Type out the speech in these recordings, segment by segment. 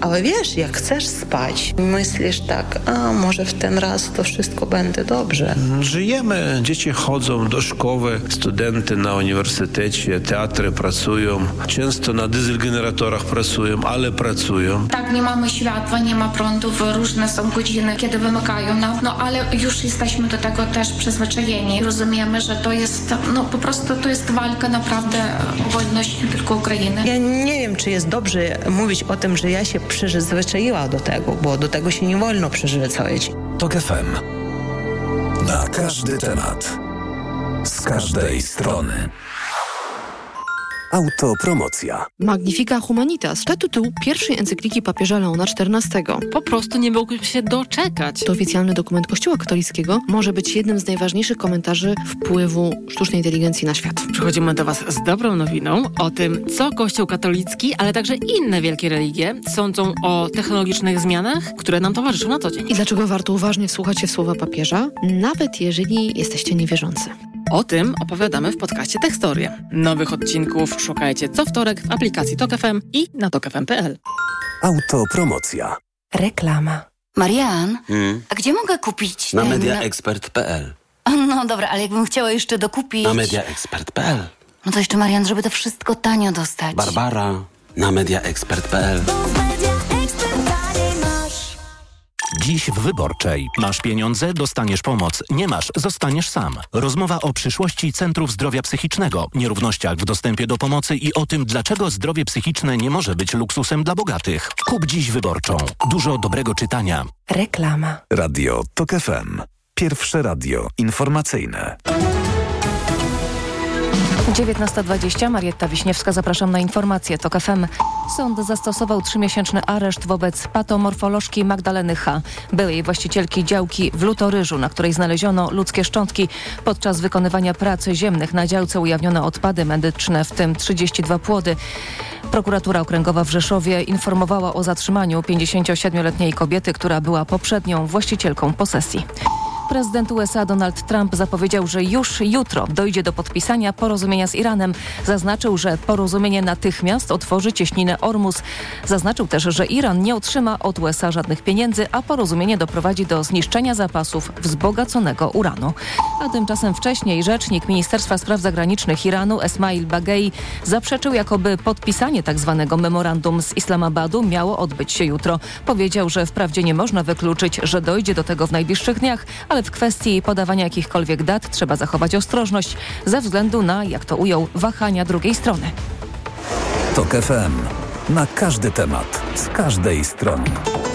Ale wiesz, jak chcesz spać, myślisz tak, a może w ten raz to wszystko będzie dobrze. Żyjemy, dzieci chodzą do szkoły, studenty na uniwersytecie, teatry pracują, często na dieselgeneratorach pracują, ale pracują. Tak, nie mamy światła, nie ma prądów, różne są godziny, kiedy wymykają nam, ale już jesteśmy do tego też przyzwyczajeni. Rozumiemy, że to jest, po prostu to jest walka naprawdę o wolność nie tylko Ukrainy. Ja nie wiem, czy jest dobrze mówić o tym, że ja się przyzwyczaiła do tego, bo do tego się nie wolno przyzwyczaić. TOK FM. Na każdy temat. Z każdej strony. Autopromocja. Magnifica Humanitas to tytuł pierwszej encykliki papieża Leona XIV. Po prostu nie mógł się doczekać. To oficjalny dokument Kościoła katolickiego może być jednym z najważniejszych komentarzy wpływu sztucznej inteligencji na świat. Przychodzimy do Was z dobrą nowiną o tym, co Kościół katolicki, ale także inne wielkie religie sądzą o technologicznych zmianach, które nam towarzyszą na co dzień. I dlaczego warto uważnie wsłuchać się w słowa papieża, nawet jeżeli jesteście niewierzący. O tym opowiadamy w podcaście Tekstorie. Nowych odcinków szukajcie co wtorek w aplikacji TOK FM i na tokfm.pl. Autopromocja. Reklama. Marian, a gdzie mogę kupić Na mediaexpert.pl. No dobra, ale jakbym chciała jeszcze dokupić... Na mediaexpert.pl. No to jeszcze, Marian, żeby to wszystko tanio dostać. Barbara, na mediaexpert.pl. Dziś w Wyborczej. Masz pieniądze, dostaniesz pomoc. Nie masz, zostaniesz sam. Rozmowa o przyszłości centrów zdrowia psychicznego, nierównościach w dostępie do pomocy i o tym, dlaczego zdrowie psychiczne nie może być luksusem dla bogatych. Kup dziś Wyborczą. Dużo dobrego czytania. Reklama. Radio TOK FM. Pierwsze radio informacyjne. 19:20. Marietta Wiśniewska, zapraszam na informacje TOK FM. Sąd zastosował 3-miesięczny areszt wobec patomorfolożki Magdaleny H., byłej właścicielki działki w Lutoryżu, na której znaleziono ludzkie szczątki. Podczas wykonywania prac ziemnych na działce ujawniono odpady medyczne, w tym 32 płody. Prokuratura Okręgowa w Rzeszowie informowała o zatrzymaniu 57-letniej kobiety, która była poprzednią właścicielką posesji. Prezydent USA Donald Trump zapowiedział, że już jutro dojdzie do podpisania porozumienia z Iranem. Zaznaczył, że porozumienie natychmiast otworzy cieśninę Ormus. Zaznaczył też, że Iran nie otrzyma od USA żadnych pieniędzy, a porozumienie doprowadzi do zniszczenia zapasów wzbogaconego uranu. A tymczasem wcześniej rzecznik Ministerstwa Spraw Zagranicznych Iranu Esmail Bagei zaprzeczył, jakoby podpisanie tzw. memorandum z Islamabadu miało odbyć się jutro. Powiedział, że wprawdzie nie można wykluczyć, że dojdzie do tego w najbliższych dniach, ale w kwestii podawania jakichkolwiek dat trzeba zachować ostrożność ze względu na, jak to ujął, wahania drugiej strony. TOK FM. Na każdy temat. Z każdej strony.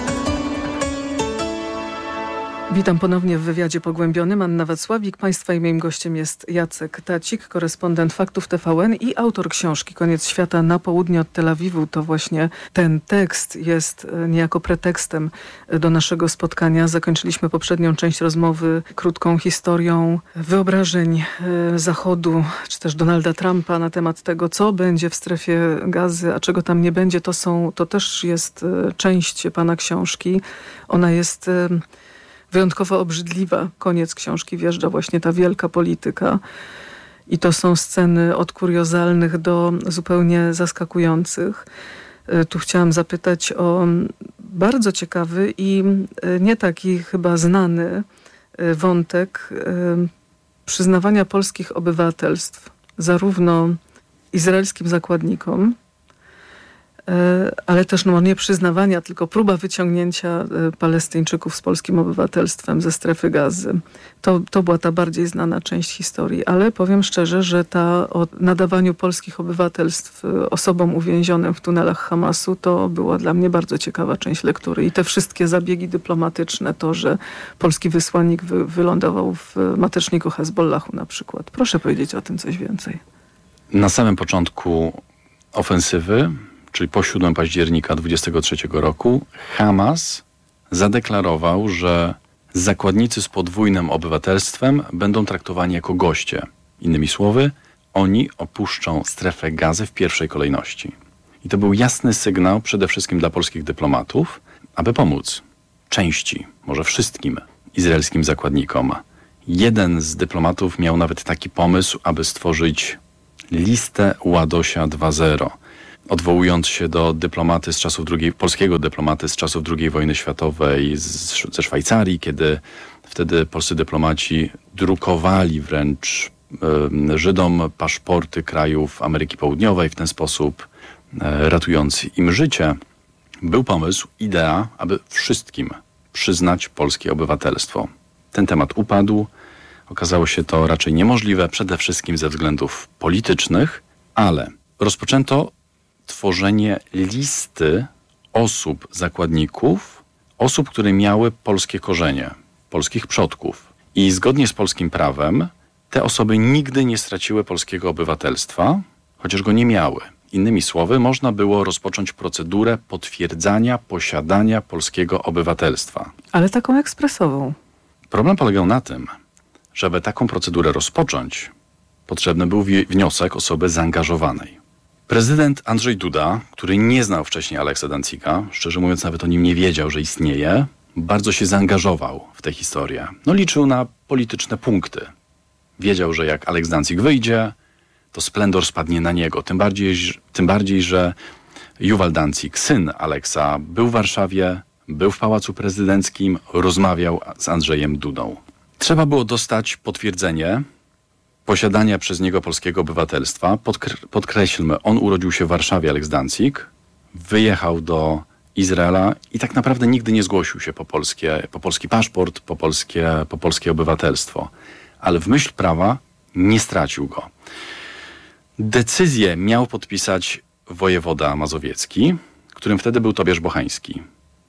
Witam ponownie w wywiadzie pogłębionym. Anna Wacławik. Państwa i moim gościem jest Jacek Tacik, korespondent Faktów TVN i autor książki Koniec świata na południe od Tel Awiwu. To właśnie ten tekst jest niejako pretekstem do naszego spotkania. Zakończyliśmy poprzednią część rozmowy krótką historią wyobrażeń Zachodu, czy też Donalda Trumpa na temat tego, co będzie w strefie Gazy, a czego tam nie będzie. To też jest część pana książki. Ona jest wyjątkowo obrzydliwa. Koniec książki wjeżdża właśnie ta wielka polityka. I to są sceny od kuriozalnych do zupełnie zaskakujących. Tu chciałam zapytać o bardzo ciekawy i nie taki chyba znany wątek przyznawania polskich obywatelstw zarówno izraelskim zakładnikom, ale też nie przyznawania, tylko próba wyciągnięcia Palestyńczyków z polskim obywatelstwem ze strefy Gazy. To była ta bardziej znana część historii, ale powiem szczerze, że ta o nadawaniu polskich obywatelstw osobom uwięzionym w tunelach Hamasu, to była dla mnie bardzo ciekawa część lektury. I te wszystkie zabiegi dyplomatyczne, to, że polski wysłannik wylądował w mateczniku Hezbollahu na przykład. Proszę powiedzieć o tym coś więcej. Na samym początku ofensywy, czyli po 7 października 23 roku, Hamas zadeklarował, że zakładnicy z podwójnym obywatelstwem będą traktowani jako goście. Innymi słowy, oni opuszczą strefę Gazy w pierwszej kolejności. I to był jasny sygnał przede wszystkim dla polskich dyplomatów, aby pomóc części, może wszystkim izraelskim zakładnikom. Jeden z dyplomatów miał nawet taki pomysł, aby stworzyć listę Ładosia 2.0. odwołując się do dyplomaty z czasów polskiego dyplomaty z czasów II wojny światowej ze Szwajcarii, kiedy wtedy polscy dyplomaci drukowali wręcz Żydom paszporty krajów Ameryki Południowej, w ten sposób ratując im życie, był pomysł, idea, aby wszystkim przyznać polskie obywatelstwo. Ten temat upadł. Okazało się to raczej niemożliwe, przede wszystkim ze względów politycznych, ale rozpoczęto tworzenie listy osób, zakładników, osób, które miały polskie korzenie, polskich przodków. I zgodnie z polskim prawem te osoby nigdy nie straciły polskiego obywatelstwa, chociaż go nie miały. Innymi słowy, można było rozpocząć procedurę potwierdzania posiadania polskiego obywatelstwa. Ale taką ekspresową. Problem polegał na tym, żeby taką procedurę rozpocząć, potrzebny był wniosek osoby zaangażowanej. Prezydent Andrzej Duda, który nie znał wcześniej Aleksa Danziga, szczerze mówiąc nawet o nim nie wiedział, że istnieje, bardzo się zaangażował w tę historię. Liczył na polityczne punkty. Wiedział, że jak Aleks Danzig wyjdzie, to splendor spadnie na niego. Tym bardziej, że Juwal Danzig, syn Aleksa, był w Warszawie, był w Pałacu Prezydenckim, rozmawiał z Andrzejem Dudą. Trzeba było dostać potwierdzenie posiadania przez niego polskiego obywatelstwa. Podkreślmy, on urodził się w Warszawie, Aleks Danzig, wyjechał do Izraela i tak naprawdę nigdy nie zgłosił się po polski paszport, po polskie obywatelstwo. Ale w myśl prawa nie stracił go. Decyzję miał podpisać wojewoda mazowiecki, którym wtedy był Tobiasz Bochański.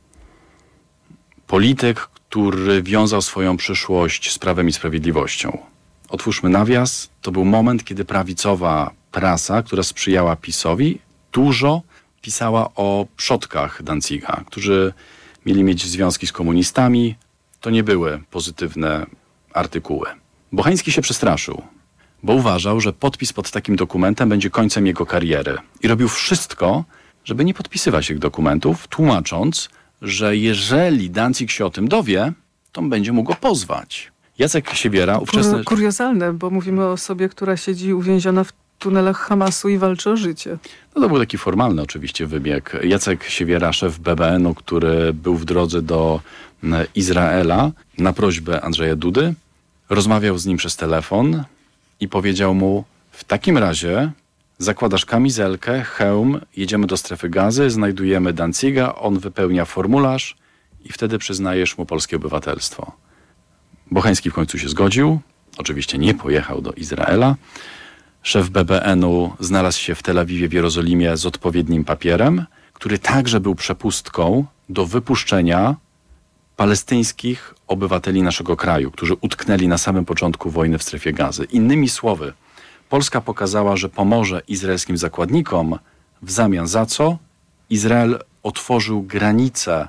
Polityk, który wiązał swoją przyszłość z Prawem i Sprawiedliwością. Otwórzmy nawias, to był moment, kiedy prawicowa prasa, która sprzyjała PiS-owi, dużo pisała o przodkach Danziga, którzy mieli mieć związki z komunistami. To nie były pozytywne artykuły. Bochański się przestraszył, bo uważał, że podpis pod takim dokumentem będzie końcem jego kariery. I robił wszystko, żeby nie podpisywać tych dokumentów, tłumacząc, że jeżeli Danzig się o tym dowie, to będzie mógł go pozwać. Jacek Siewiera, ówczesny... Kuriozalne, bo mówimy o osobie, która siedzi uwięziona w tunelach Hamasu i walczy o życie. To był taki formalny oczywiście wybieg. Jacek Siewiera, szef BBN-u, który był w drodze do Izraela na prośbę Andrzeja Dudy, rozmawiał z nim przez telefon i powiedział mu: w takim razie zakładasz kamizelkę, hełm, jedziemy do strefy gazy, znajdujemy Danziga, on wypełnia formularz i wtedy przyznajesz mu polskie obywatelstwo. Bochański w końcu się zgodził, oczywiście nie pojechał do Izraela. Szef BBN-u znalazł się w Tel Awiwie, w Jerozolimie z odpowiednim papierem, który także był przepustką do wypuszczenia palestyńskich obywateli naszego kraju, którzy utknęli na samym początku wojny w strefie gazy. Innymi słowy, Polska pokazała, że pomoże izraelskim zakładnikom, w zamian za co Izrael otworzył granicę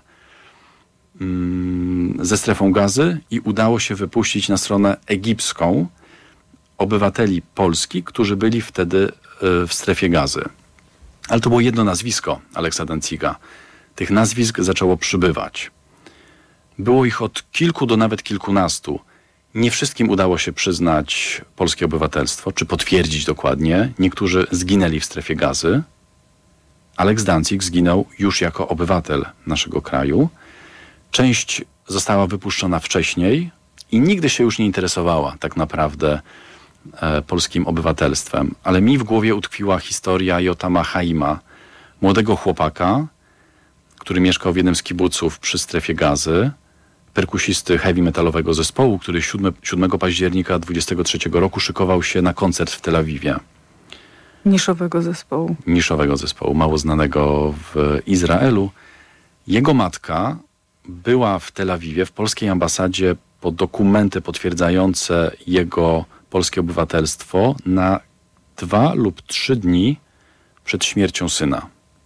ze strefą gazy i udało się wypuścić na stronę egipską obywateli Polski, którzy byli wtedy w strefie gazy. Ale to było jedno nazwisko Aleksa Danziga. Tych nazwisk zaczęło przybywać. Było ich od kilku do nawet kilkunastu. Nie wszystkim udało się przyznać polskie obywatelstwo, czy potwierdzić dokładnie. Niektórzy zginęli w strefie gazy. Aleks Danzig zginął już jako obywatel naszego kraju. Część została wypuszczona wcześniej i nigdy się już nie interesowała tak naprawdę polskim obywatelstwem. Ale mi w głowie utkwiła historia Jotama Haima, młodego chłopaka, który mieszkał w jednym z kibuców przy strefie gazy, perkusisty heavy metalowego zespołu, który 7 października 23 roku szykował się na koncert w Tel Awiwie. Niszowego zespołu, mało znanego w Izraelu. Jego matka była w Tel Awiwie, w polskiej ambasadzie, po dokumenty potwierdzające jego polskie obywatelstwo na 2 lub 3 dni przed śmiercią syna.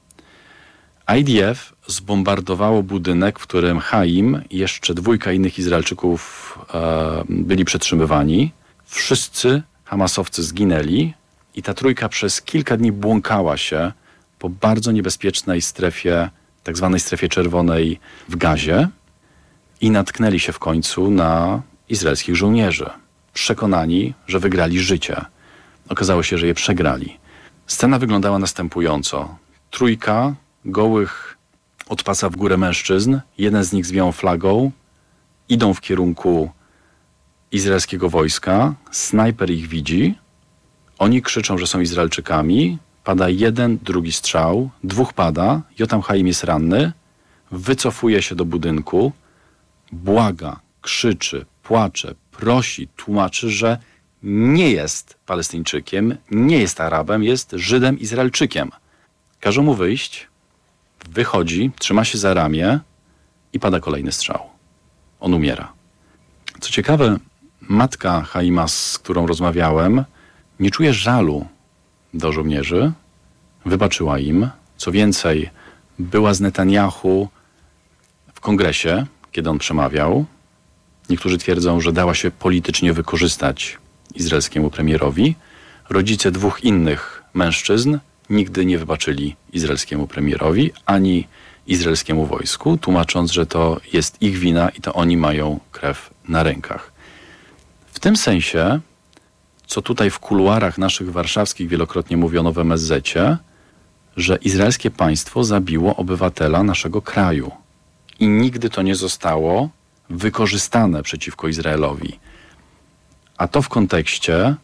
IDF zbombardowało budynek, w którym Haim i jeszcze 2 innych Izraelczyków byli przetrzymywani. Wszyscy hamasowcy zginęli i ta 3 przez kilka dni błąkała się po bardzo niebezpiecznej strefie, tak zwanej strefie czerwonej w Gazie i natknęli się w końcu na izraelskich żołnierzy. Przekonani, że wygrali życie. Okazało się, że je przegrali. Scena wyglądała następująco. trójka gołych od pasa w górę mężczyzn, jeden z nich z białą flagą, idą w kierunku izraelskiego wojska, snajper ich widzi, oni krzyczą, że są Izraelczykami, pada jeden, drugi strzał, dwóch pada, Jotam Haim jest ranny, wycofuje się do budynku, błaga, krzyczy, płacze, prosi, tłumaczy, że nie jest Palestyńczykiem, nie jest Arabem, jest Żydem, Izraelczykiem. Każą mu wyjść, wychodzi, trzyma się za ramię i pada kolejny strzał. On umiera. Co ciekawe, matka Haima, z którą rozmawiałem, nie czuje żalu do żołnierzy, wybaczyła im. Co więcej, była z Netanyahu w kongresie, kiedy on przemawiał. Niektórzy twierdzą, że dała się politycznie wykorzystać izraelskiemu premierowi. Rodzice dwóch innych mężczyzn nigdy nie wybaczyli izraelskiemu premierowi ani izraelskiemu wojsku, tłumacząc, że to jest ich wina i to oni mają krew na rękach. W tym sensie, co tutaj w kuluarach naszych warszawskich wielokrotnie mówiono w MSZ-cie, że izraelskie państwo zabiło obywatela naszego kraju. I nigdy to nie zostało wykorzystane przeciwko Izraelowi. A to w kontekście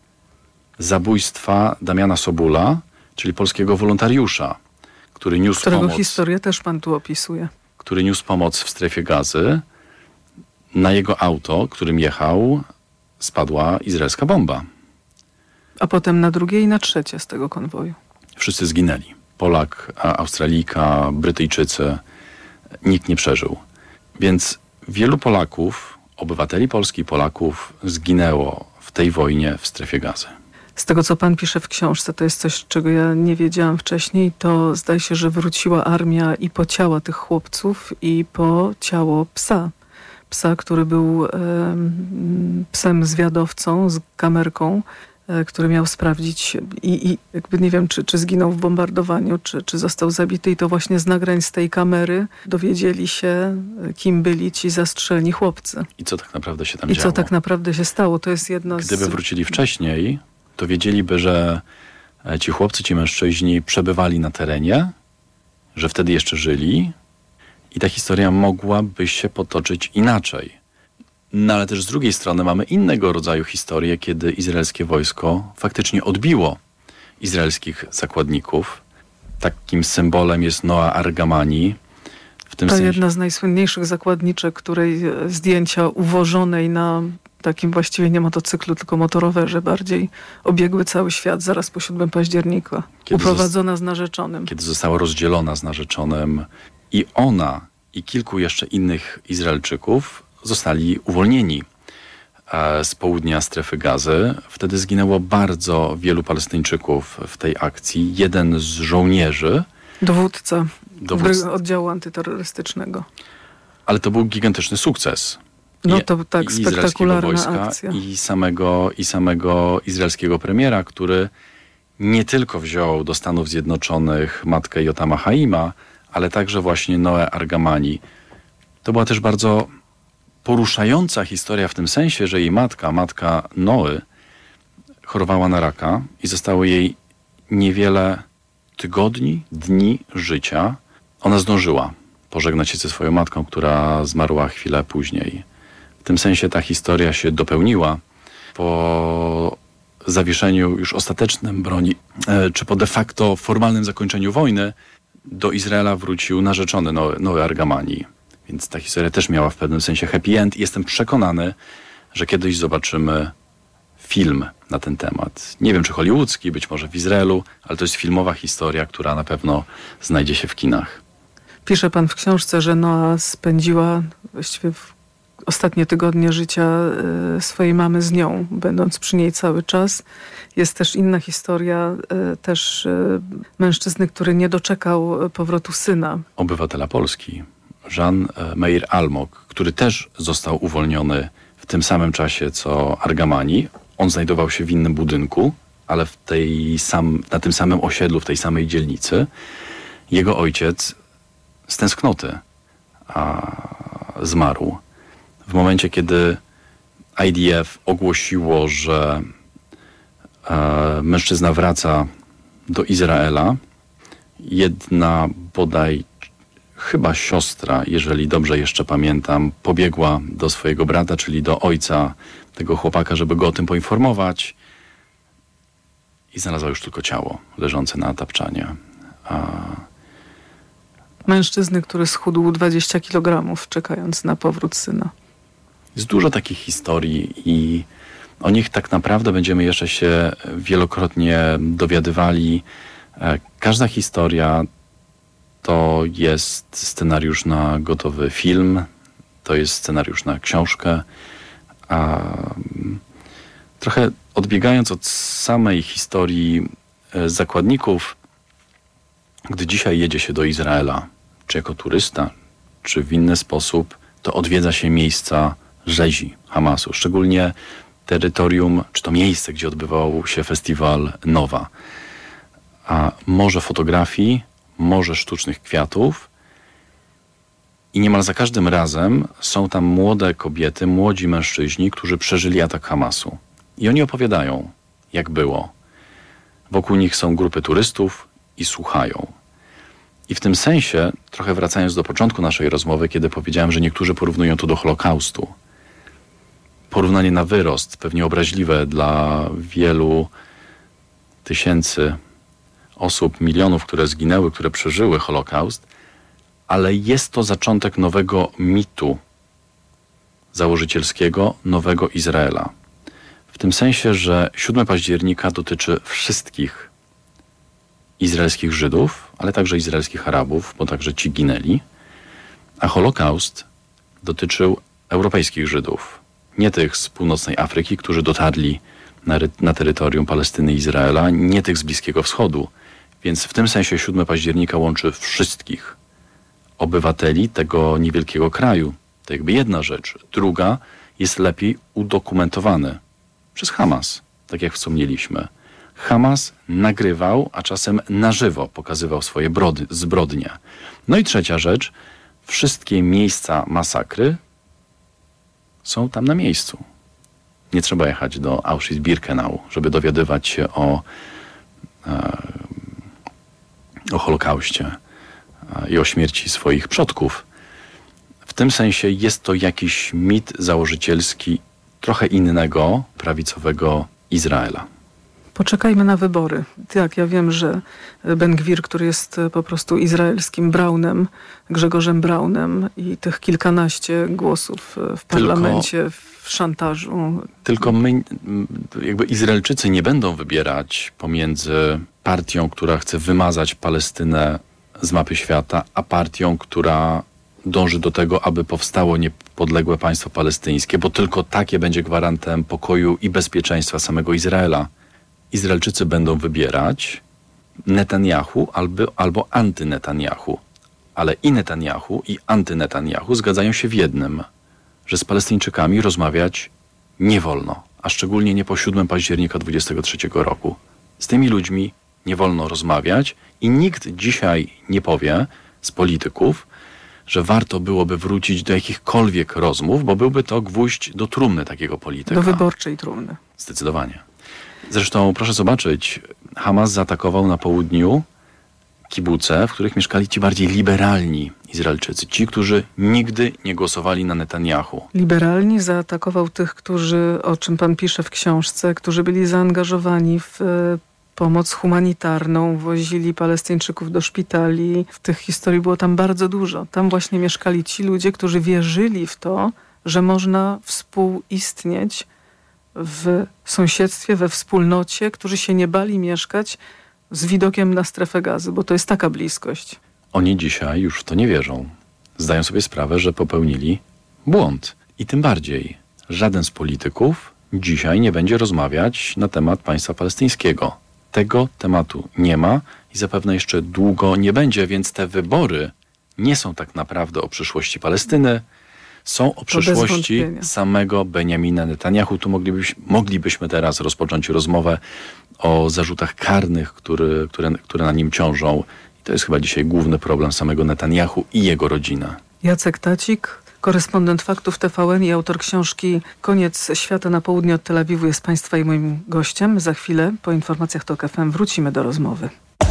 zabójstwa Damiana Sobula, czyli polskiego wolontariusza, który niósł którego pomoc. historię też pan tu opisuje. Który niósł pomoc w strefie Gazy. Na jego auto, którym jechał, spadła izraelska bomba. A potem na drugie i na trzecie z tego konwoju. Wszyscy zginęli. Polak, Australijka, Brytyjczycy. Nikt nie przeżył. Więc wielu Polaków, obywateli Polski i Polaków zginęło w tej wojnie w strefie Gazy. Z tego, co pan pisze w książce, to jest coś, czego ja nie wiedziałam wcześniej, to zdaje się, że wróciła armia i po ciała tych chłopców i po ciało psa. Psa, który był psem zwiadowcą z kamerką, który miał sprawdzić i jakby nie wiem, czy zginął w bombardowaniu, czy został zabity. I to właśnie z nagrań z tej kamery dowiedzieli się, kim byli ci zastrzeleni chłopcy. I co tak naprawdę się tam działo. I co tak naprawdę się stało. To jest jedno z... Gdyby wrócili wcześniej, to wiedzieliby, że ci chłopcy, ci mężczyźni przebywali na terenie, że wtedy jeszcze żyli i ta historia mogłaby się potoczyć inaczej. No ale też z drugiej strony mamy innego rodzaju historię, kiedy izraelskie wojsko faktycznie odbiło izraelskich zakładników. Takim symbolem jest Noa Argamani. W tym to sensie... jedna z najsłynniejszych zakładniczek, której zdjęcia uwożonej na takim właściwie nie motocyklu, tylko motorowerze bardziej obiegły cały świat zaraz po 7 października. Uprowadzona z narzeczonym. Kiedy została rozdzielona z narzeczonym i ona i kilku jeszcze innych Izraelczyków zostali uwolnieni z południa strefy Gazy. Wtedy zginęło bardzo wielu Palestyńczyków w tej akcji. Jeden z żołnierzy, dowódca oddziału antyterrorystycznego. Ale to był gigantyczny sukces. No to tak, spektakularna wojska akcja. I samego izraelskiego premiera, który nie tylko wziął do Stanów Zjednoczonych matkę Jotama Haima, ale także właśnie Noę Argamani. To była też bardzo poruszająca historia w tym sensie, że jej matka Noy, chorowała na raka i zostało jej niewiele tygodni, dni życia. Ona zdążyła pożegnać się ze swoją matką, która zmarła chwilę później. W tym sensie ta historia się dopełniła. Po zawieszeniu już ostatecznym broni, czy po de facto formalnym zakończeniu wojny, do Izraela wrócił narzeczony Noy Argamani. Więc ta historia też miała w pewnym sensie happy end i jestem przekonany, że kiedyś zobaczymy film na ten temat. Nie wiem, czy hollywoodzki, być może w Izraelu, ale to jest filmowa historia, która na pewno znajdzie się w kinach. Pisze pan w książce, że Noa spędziła właściwie ostatnie tygodnie życia swojej mamy z nią, będąc przy niej cały czas. Jest też inna historia, też mężczyzny, który nie doczekał powrotu syna. Obywatela Polski, Jan Meir Almog, który też został uwolniony w tym samym czasie co Argamani. On znajdował się w innym budynku, ale na tym samym osiedlu, w tej samej dzielnicy. Jego ojciec z tęsknoty zmarł. W momencie, kiedy IDF ogłosiło, że mężczyzna wraca do Izraela Jedna bodaj chyba siostra, jeżeli dobrze jeszcze pamiętam, pobiegła do swojego brata, czyli do ojca tego chłopaka, żeby go o tym poinformować i znalazła już tylko ciało leżące na tapczanie. Mężczyzny, który schudł 20 kg, czekając na powrót syna. Jest dużo takich historii i o nich tak naprawdę będziemy jeszcze się wielokrotnie dowiadywali. Każda historia to jest scenariusz na gotowy film, to jest scenariusz na książkę. Trochę odbiegając od samej historii zakładników, gdy dzisiaj jedzie się do Izraela, czy jako turysta, czy w inny sposób, to odwiedza się miejsca rzezi Hamasu, szczególnie terytorium, czy to miejsce, gdzie odbywał się festiwal Nowa. A morze fotografii, morze sztucznych kwiatów i niemal za każdym razem są tam młode kobiety, młodzi mężczyźni, którzy przeżyli atak Hamasu. I oni opowiadają, jak było. Wokół nich są grupy turystów i słuchają. I w tym sensie, trochę wracając do początku naszej rozmowy, kiedy powiedziałem, że niektórzy porównują to do Holokaustu. Porównanie na wyrost, pewnie obraźliwe dla wielu tysięcy osób, milionów, które zginęły, które przeżyły Holokaust, ale jest to zaczątek nowego mitu założycielskiego, nowego Izraela. W tym sensie, że 7 października dotyczy wszystkich izraelskich Żydów, ale także izraelskich Arabów, bo także ci ginęli, a Holokaust dotyczył europejskich Żydów, nie tych z północnej Afryki, którzy dotarli na terytorium Palestyny i Izraela, nie tych z Bliskiego Wschodu. Więc w tym sensie 7 października łączy wszystkich obywateli tego niewielkiego kraju. To jakby jedna rzecz. Druga, jest lepiej udokumentowany przez Hamas, tak jak wspomnieliśmy. Hamas nagrywał, a czasem na żywo pokazywał swoje zbrodnie. No i trzecia rzecz, wszystkie miejsca masakry są tam na miejscu. Nie trzeba jechać do Auschwitz-Birkenau, żeby dowiadywać się o Holokauście i o śmierci swoich przodków. W tym sensie jest to jakiś mit założycielski trochę innego, prawicowego Izraela. Poczekajmy na wybory. Tak, ja wiem, że Ben-Gwir, który jest po prostu izraelskim Braunem, Grzegorzem Braunem i tych kilkanaście głosów w parlamencie, w szantażu. Tylko my, jakby Izraelczycy nie będą wybierać pomiędzy partią, która chce wymazać Palestynę z mapy świata, a partią, która dąży do tego, aby powstało niepodległe państwo palestyńskie, bo tylko takie będzie gwarantem pokoju i bezpieczeństwa samego Izraela. Izraelczycy będą wybierać Netanyahu albo anty-Netanyahu. Ale i Netanyahu, i anty-Netanyahu zgadzają się w jednym, że z Palestyńczykami rozmawiać nie wolno, a szczególnie nie po 7 października 23 roku. Z tymi ludźmi nie wolno rozmawiać i nikt dzisiaj nie powie z polityków, że warto byłoby wrócić do jakichkolwiek rozmów, bo byłby to gwóźdź do trumny takiego polityka. Do wyborczej trumny. Zdecydowanie. Zresztą proszę zobaczyć, Hamas zaatakował na południu kibuce, w których mieszkali ci bardziej liberalni Izraelczycy. Ci, którzy nigdy nie głosowali na Netanyahu. Liberalni zaatakował tych, którzy, o czym pan pisze w książce, którzy byli zaangażowani w pomoc humanitarną, wozili Palestyńczyków do szpitali. W tych historii było tam bardzo dużo. Tam właśnie mieszkali ci ludzie, którzy wierzyli w to, że można współistnieć w sąsiedztwie, we wspólnocie, którzy się nie bali mieszkać z widokiem na strefę gazy, bo to jest taka bliskość. Oni dzisiaj już w to nie wierzą. Zdają sobie sprawę, że popełnili błąd. I tym bardziej żaden z polityków dzisiaj nie będzie rozmawiać na temat państwa palestyńskiego. Tego tematu nie ma i zapewne jeszcze długo nie będzie, więc te wybory nie są tak naprawdę o przyszłości Palestyny, są o przyszłości samego Benjamina Netanyahu. Tu moglibyśmy teraz rozpocząć rozmowę o zarzutach karnych, które na nim ciążą. I to jest chyba dzisiaj główny problem samego Netanyahu i jego rodziny. Jacek Tacik, korespondent Faktów TVN i autor książki Koniec świata na południe od Tel Awiwu jest państwa i moim gościem. Za chwilę po informacjach TOK FM wrócimy do rozmowy.